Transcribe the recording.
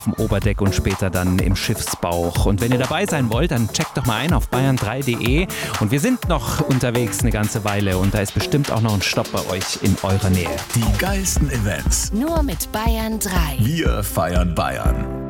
Vom Oberdeck und später dann im Schiffsbauch. Und wenn ihr dabei sein wollt, dann checkt doch mal ein auf bayern3.de. Und wir sind noch unterwegs eine ganze Weile und da ist bestimmt auch noch ein Stopp bei euch in eurer Nähe. Die geilsten Events. Nur mit Bayern 3. Wir feiern Bayern.